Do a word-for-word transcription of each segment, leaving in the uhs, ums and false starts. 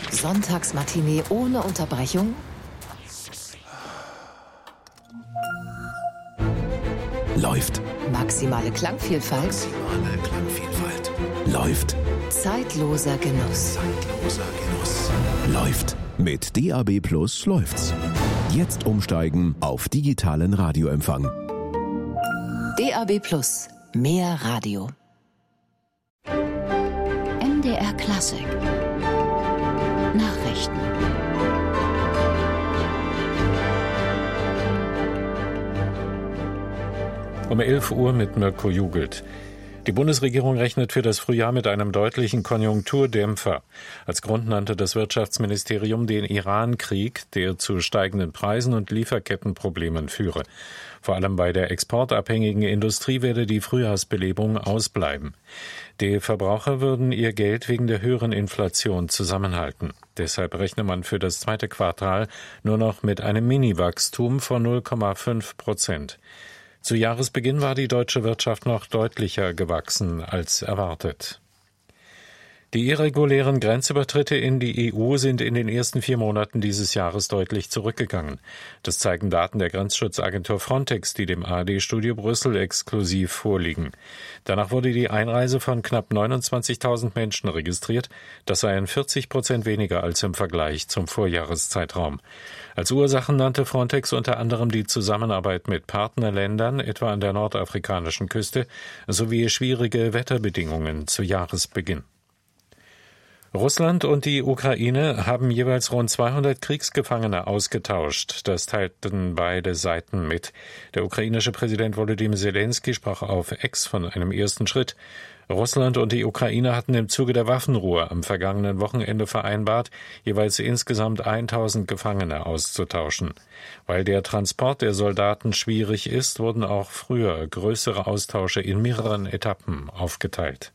Sonntagsmatinee ohne Unterbrechung? Läuft. Maximale Klangvielfalt? Maximale Klangvielfalt. Läuft. Zeitloser Genuss. Zeitloser Genuss. Läuft. Mit D A B Plus läuft's. Jetzt umsteigen auf digitalen Radioempfang. D A B Plus. Mehr Radio. M D R Klassik. Nachrichten. Um elf Uhr mit Mirko Jugelt. Die Bundesregierung rechnet für das Frühjahr mit einem deutlichen Konjunkturdämpfer. Als Grund nannte das Wirtschaftsministerium den Iran-Krieg, der zu steigenden Preisen und Lieferkettenproblemen führe. Vor allem bei der exportabhängigen Industrie werde die Frühjahrsbelebung ausbleiben. Die Verbraucher würden ihr Geld wegen der höheren Inflation zusammenhalten. Deshalb rechne man für das zweite Quartal nur noch mit einem Mini-Wachstum von null Komma fünf Prozent. Zu Jahresbeginn war die deutsche Wirtschaft noch deutlicher gewachsen als erwartet. Die irregulären Grenzübertritte in die E U sind in den ersten vier Monaten dieses Jahres deutlich zurückgegangen. Das zeigen Daten der Grenzschutzagentur Frontex, die dem A R D-Studio Brüssel exklusiv vorliegen. Danach wurde die Einreise von knapp neunundzwanzigtausend Menschen registriert. Das seien vierzig Prozent weniger als im Vergleich zum Vorjahreszeitraum. Als Ursachen nannte Frontex unter anderem die Zusammenarbeit mit Partnerländern, etwa an der nordafrikanischen Küste, sowie schwierige Wetterbedingungen zu Jahresbeginn. Russland und die Ukraine haben jeweils rund zweihundert Kriegsgefangene ausgetauscht. Das teilten beide Seiten mit. Der ukrainische Präsident Volodymyr Zelensky sprach auf X von einem ersten Schritt. Russland und die Ukraine hatten im Zuge der Waffenruhe am vergangenen Wochenende vereinbart, jeweils insgesamt tausend Gefangene auszutauschen. Weil der Transport der Soldaten schwierig ist, wurden auch früher größere Austausche in mehreren Etappen aufgeteilt.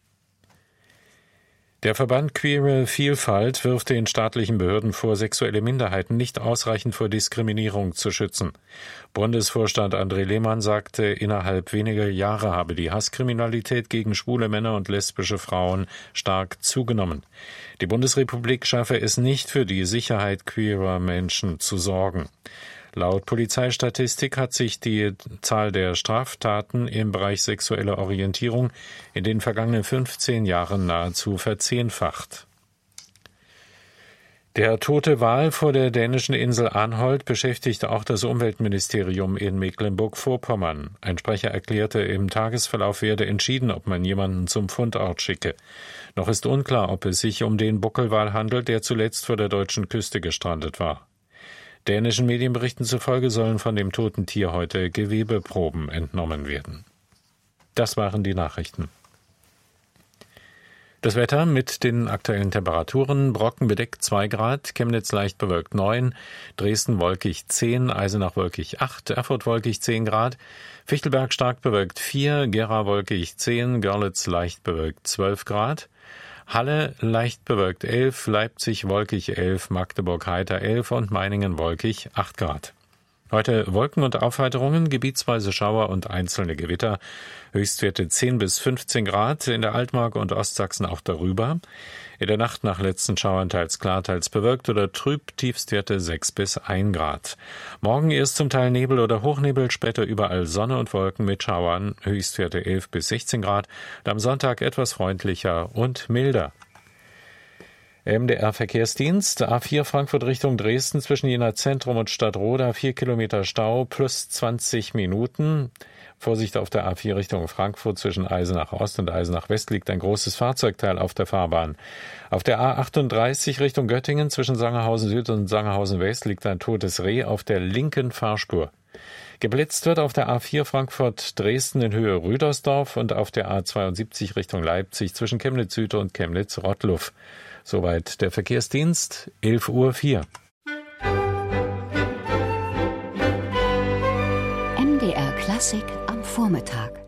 Der Verband Queere Vielfalt wirft den staatlichen Behörden vor, sexuelle Minderheiten nicht ausreichend vor Diskriminierung zu schützen. Bundesvorstand André Lehmann sagte, innerhalb weniger Jahre habe die Hasskriminalität gegen schwule Männer und lesbische Frauen stark zugenommen. Die Bundesrepublik schaffe es nicht, für die Sicherheit queerer Menschen zu sorgen. Laut Polizeistatistik hat sich die Zahl der Straftaten im Bereich sexueller Orientierung in den vergangenen fünfzehn Jahren nahezu verzehnfacht. Der tote Wal vor der dänischen Insel Anholt beschäftigt auch das Umweltministerium in Mecklenburg-Vorpommern. Ein Sprecher erklärte, im Tagesverlauf werde entschieden, ob man jemanden zum Fundort schicke. Noch ist unklar, ob es sich um den Buckelwal handelt, der zuletzt vor der deutschen Küste gestrandet war. Dänischen Medienberichten zufolge sollen von dem toten Tier heute Gewebeproben entnommen werden. Das waren die Nachrichten. Das Wetter mit den aktuellen Temperaturen: Brocken bedeckt zwei Grad, Chemnitz leicht bewölkt neun, Dresden wolkig zehn, Eisenach wolkig acht, Erfurt wolkig zehn Grad, Fichtelberg stark bewölkt vier, Gera wolkig zehn, Görlitz leicht bewölkt zwölf Grad, Halle leicht bewölkt elf, Leipzig wolkig elf, Magdeburg heiter elf und Meiningen wolkig acht Grad. Heute Wolken und Aufheiterungen, gebietsweise Schauer und einzelne Gewitter. Höchstwerte zehn bis fünfzehn Grad, in der Altmark und Ostsachsen auch darüber. In der Nacht nach letzten Schauern teils klar, teils bewölkt oder trüb, Tiefstwerte sechs bis ein Grad. Morgen erst zum Teil Nebel oder Hochnebel, später überall Sonne und Wolken mit Schauern, Höchstwerte elf bis sechzehn Grad. Und am Sonntag etwas freundlicher und milder. M D R-Verkehrsdienst, A vier Frankfurt Richtung Dresden zwischen Jena Zentrum und Stadtroda, vier Kilometer Stau plus zwanzig Minuten. Vorsicht auf der A vier Richtung Frankfurt zwischen Eisenach Ost und Eisenach West liegt ein großes Fahrzeugteil auf der Fahrbahn. Auf der A achtunddreißig Richtung Göttingen zwischen Sangerhausen Süd und Sangerhausen West liegt ein totes Reh auf der linken Fahrspur. Geblitzt wird auf der A vier Frankfurt-Dresden in Höhe Rüdersdorf und auf der A zweiundsiebzig Richtung Leipzig zwischen Chemnitz Süd und Chemnitz Rottluff. Soweit der Verkehrsdienst, elf Uhr vier. M D R Klassik am Vormittag.